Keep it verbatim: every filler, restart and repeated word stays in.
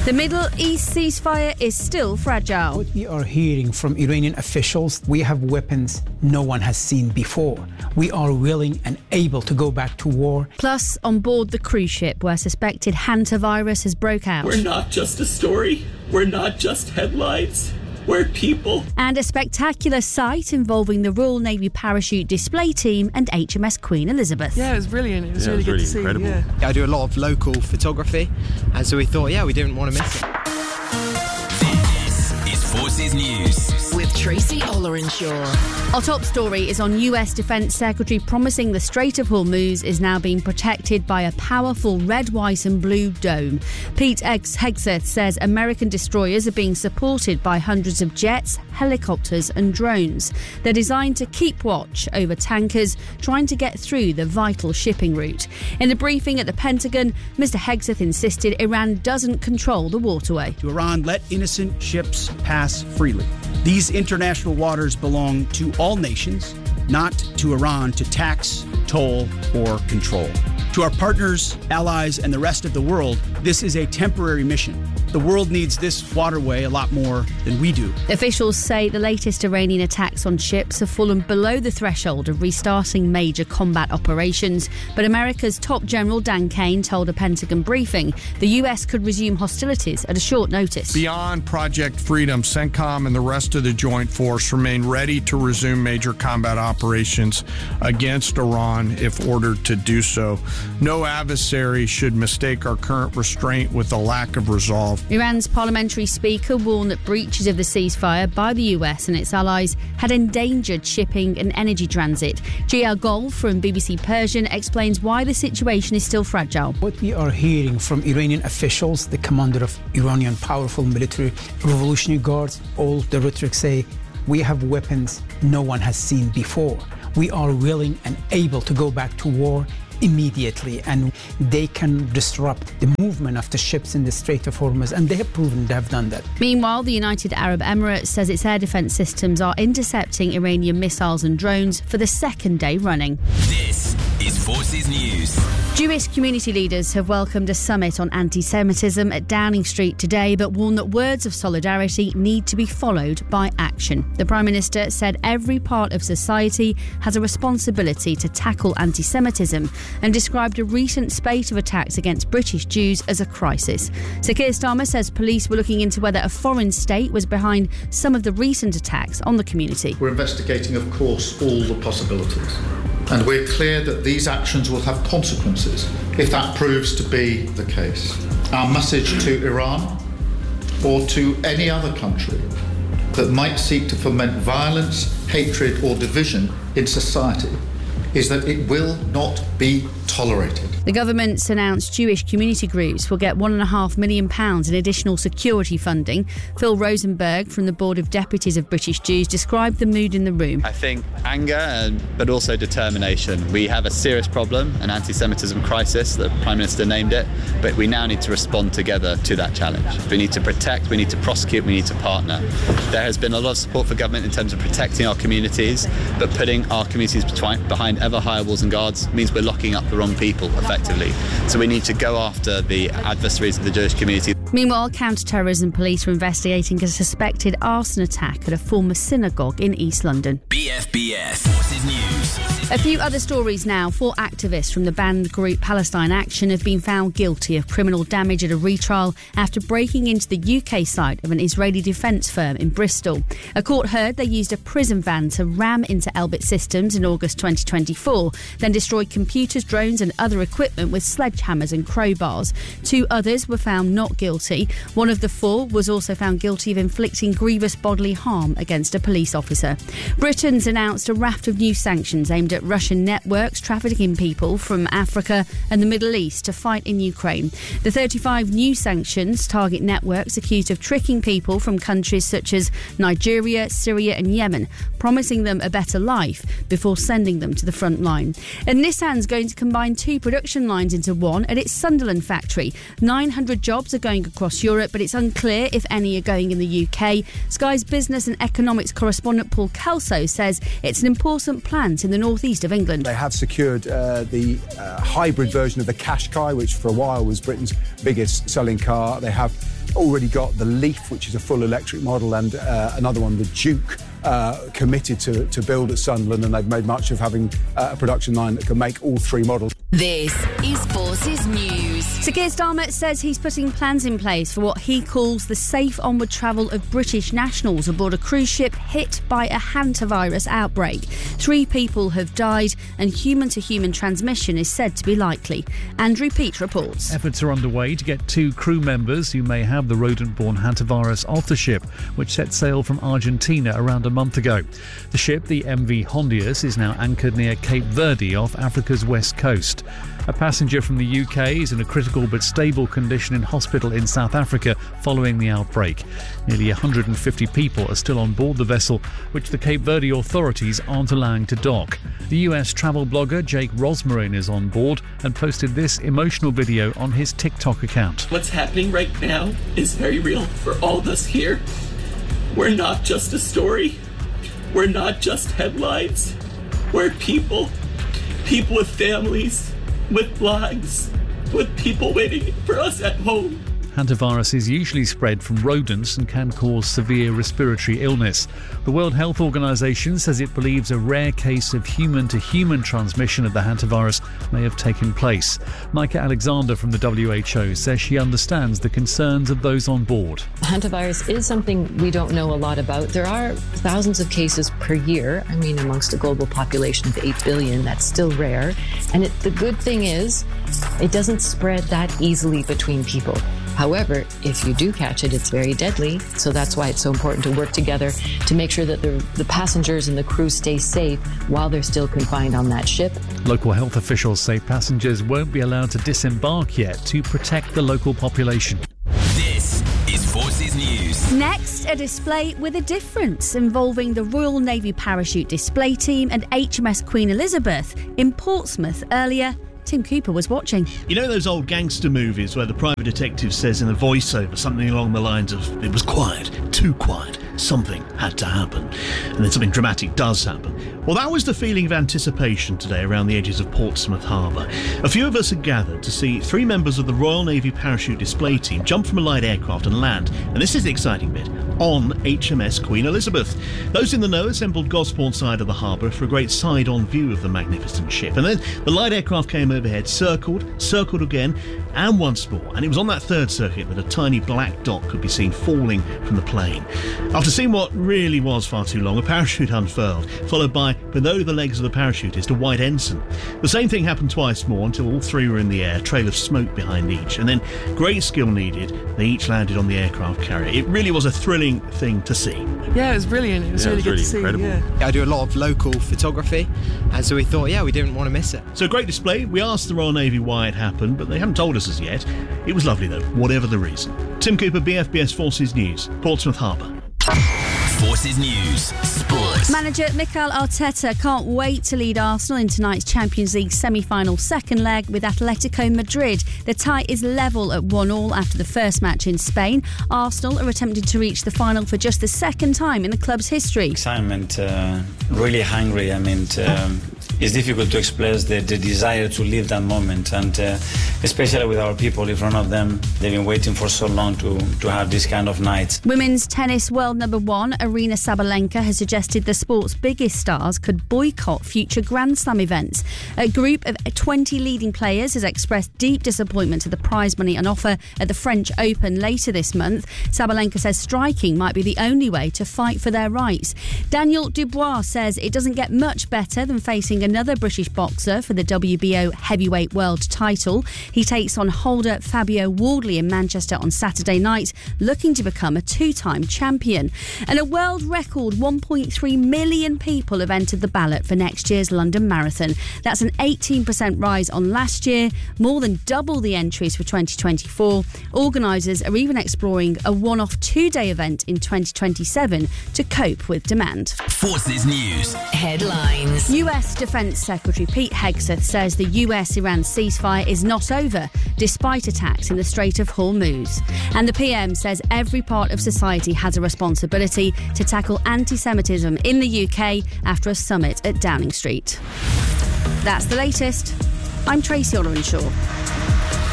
The Middle East ceasefire is still fragile. What we are hearing from Iranian officials, we have weapons no one has seen before. We are willing and able to go back to war. Plus, on board the cruise ship where suspected hantavirus has broke out. We're not just a story. We're not just headlines. We're people. And a spectacular sight involving the Royal Navy parachute display team and H M S Queen Elizabeth. Yeah, it was brilliant. It was yeah, really it was good really to incredible. see. Yeah. I do a lot of local photography, and so we thought, yeah, we didn't want to miss it. This is Forces News with Tracy Ollerenshaw. Our top story is on U S Defence Secretary promising the Strait of Hormuz is now being protected by a powerful red, white and blue dome. Pete Hegseth says American destroyers are being supported by hundreds of jets, helicopters and drones. They're designed to keep watch over tankers trying to get through the vital shipping route. In a briefing at the Pentagon, Mister Hegseth insisted Iran doesn't control the waterway. To Iran, let innocent ships pass freely. These international waters belong to all nations, not to Iran to tax, toll, or control. To our partners, allies, and the rest of the world, this is a temporary mission. The world needs this waterway a lot more than we do. Officials say the latest Iranian attacks on ships have fallen below the threshold of restarting major combat operations. But America's top general Dan Kane told a Pentagon briefing the U S could resume hostilities at a short notice. Beyond Project Freedom, CENTCOM and the rest of the joint force remain ready to resume major combat operations against Iran if ordered to do so. No adversary should mistake our current restraint with a lack of resolve. Iran's parliamentary speaker warned that breaches of the ceasefire by the U S and its allies had endangered shipping and energy transit. Gia Gol from B B C Persian explains why the situation is still fragile. What we are hearing from Iranian officials, the commander of Iranian powerful military revolutionary guards, all the rhetoric say, we have weapons no one has seen before. We are willing and able to go back to war immediately, and they can disrupt the movement of the ships in the Strait of Hormuz, and they have proven they have done that. Meanwhile, the United Arab Emirates says its air defence systems are intercepting Iranian missiles and drones for the second day running. This is Forces News. Jewish community leaders have welcomed a summit on anti-Semitism at Downing Street today, but warned that words of solidarity need to be followed by action. The Prime Minister said every part of society has a responsibility to tackle anti-Semitism and described a recent spate of attacks against British Jews as a crisis. Sir Keir Starmer says police were looking into whether a foreign state was behind some of the recent attacks on the community. We're investigating, of course, all the possibilities. And we're clear that these actions will have consequences if that proves to be the case. Our message to Iran or to any other country that might seek to foment violence, hatred or division in society is that it will not be tolerated. The government's announced Jewish community groups will get one and a half million pounds in additional security funding. Phil Rosenberg from the Board of Deputies of British Jews described the mood in the room. I think anger, and, but also determination. We have a serious problem, an anti-Semitism crisis, the Prime Minister named it, but we now need to respond together to that challenge. We need to protect, we need to prosecute, we need to partner. There has been a lot of support for government in terms of protecting our communities, but putting our communities behind ever higher walls and guards means we're locking up the wrong people effectively. So we need to go after the adversaries of the Jewish community. Meanwhile, counter-terrorism police are investigating a suspected arson attack at a former synagogue in East London. B F B S Forces News. A few other stories now. Four activists from the banned group Palestine Action have been found guilty of criminal damage at a retrial after breaking into the U K site of an Israeli defence firm in Bristol. A court heard they used a prison van to ram into Elbit Systems in August twenty twenty-four, then destroyed computers, drones and other equipment with sledgehammers and crowbars. Two others were found not guilty. One of the four was also found guilty of inflicting grievous bodily harm against a police officer. Britain's announced a raft of new sanctions aimed at Russian networks trafficking people from Africa and the Middle East to fight in Ukraine. The thirty-five new sanctions target networks accused of tricking people from countries such as Nigeria, Syria and Yemen, promising them a better life before sending them to the front line. And Nissan's going to combine two production lines into one at its Sunderland factory. nine hundred jobs are going across Europe, but it's unclear if any are going in the U K. Sky's business and economics correspondent Paul Kelso says it's an important plant in the northeast northeast of England. They have secured uh, the uh, hybrid version of the Qashqai, which for a while was Britain's biggest selling car. They have already got the Leaf, which is a full electric model, and uh, another one, the Duke, uh, committed to, to build at Sunderland, and they've made much of having uh, a production line that can make all three models. This is Forces News. Sir Keir Starmer says he's putting plans in place for what he calls the safe onward travel of British nationals aboard a cruise ship hit by a hantavirus outbreak. Three people have died and human-to-human transmission is said to be likely. Andrew Peat reports. Efforts are underway to get two crew members who may have the rodent-borne hantavirus off the ship, which set sail from Argentina around a month ago. The ship, the M V Hondius, is now anchored near Cape Verde off Africa's west coast. A passenger from the U K is in a critical but stable condition in hospital in South Africa following the outbreak. Nearly one hundred fifty people are still on board the vessel, which the Cape Verde authorities aren't allowing to dock. The U S travel blogger Jake Rosmarin is on board and posted this emotional video on his TikTok account. What's happening right now is very real for all of us here. We're not just a story. We're not just headlines. We're people. People with families, with lives, with people waiting for us at home. Hantavirus is usually spread from rodents and can cause severe respiratory illness. The World Health Organization says it believes a rare case of human-to-human transmission of the hantavirus may have taken place. Micah Alexander from the W H O says she understands the concerns of those on board. Hantavirus is something we don't know a lot about. There are thousands of cases per year. I mean, amongst a global population of eight billion, that's still rare. And it, the good thing is, it doesn't spread that easily between people. However, if you do catch it, it's very deadly. So that's why it's so important to work together to make sure that the, the passengers and the crew stay safe while they're still confined on that ship. Local health officials say passengers won't be allowed to disembark yet to protect the local population. This is Forces News. Next, a display with a difference involving the Royal Navy Parachute Display Team and H M S Queen Elizabeth in Portsmouth earlier. Tim Cooper was watching. You know those old gangster movies where the private detective says in a voiceover something along the lines of, "It was quiet, too quiet, something had to happen," and then something dramatic does happen? Well, that was the feeling of anticipation today around the edges of Portsmouth Harbour. A few of us had gathered to see three members of the Royal Navy Parachute Display Team jump from a light aircraft and land, and this is the exciting bit, on H M S Queen Elizabeth. Those in the know assembled Gosport side of the harbour for a great side-on view of the magnificent ship, and then the light aircraft came overhead, circled, circled again, and once more, and it was on that third circuit that a tiny black dot could be seen falling from the plane. After seeing what really was far too long, a parachute unfurled, followed by, below the legs of the parachutist, a white ensign. The same thing happened twice more until all three were in the air, a trail of smoke behind each, and then, great skill needed, they each landed on the aircraft carrier. It really was a thrilling thing to see. Yeah, it was brilliant. It was yeah, really it was good really to see. incredible. Yeah. I do a lot of local photography, and so we thought, yeah, we didn't want to miss it. So great display. We asked the Royal Navy why it happened, but they haven't told us as yet. It was lovely though, whatever the reason. Tim Cooper, B F B S Forces News, Portsmouth Harbour. Forces News Sports. Manager Mikel Arteta can't wait to lead Arsenal in tonight's Champions League semi-final second leg with Atletico Madrid. The tie is level at one all after the first match in Spain. Arsenal are attempting to reach the final for just the second time in the club's history. Excitement, uh, really hungry. I mean, um, it's difficult to express the, the desire to live that moment, and uh, especially with our people in front of them. They've been waiting for so long to, to have this kind of night. Women's tennis world number one, Aryna Sabalenka, has suggested the sport's biggest stars could boycott future Grand Slam events. A group of twenty leading players has expressed deep disappointment to the prize money on offer at the French Open later this month. Sabalenka says striking might be the only way to fight for their rights. Daniel Dubois says it doesn't get much better than facing another British boxer for the W B O heavyweight world title. He takes on holder Fabio Wardley in Manchester on Saturday night, looking to become a two-time champion. And a world record one point three million people have entered the ballot for next year's London Marathon. That's an eighteen percent rise on last year, more than double the entries for twenty twenty-four. Organisers are even exploring a one-off two-day event in twenty twenty-seven to cope with demand. Forces News Headlines. U S Defence Secretary Pete Hegseth says the U S-Iran ceasefire is not over, despite attacks in the Strait of Hormuz. And the P M says every part of society has a responsibility to tackle anti-Semitism in the U K after a summit at Downing Street. That's the latest. I'm Tracy Ollerenshaw.